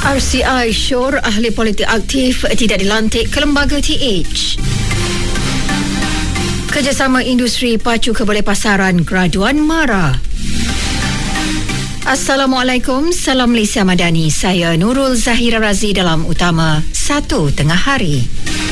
RCI syur ahli politik aktif tidak dilantik ke lembaga TH. Kerjasama industri pacu kebolehpasaran graduan MARA. Assalamualaikum, salam Malaysia Madani. Saya Nurul Zahira Razi dalam Utama 1 Tengah Hari.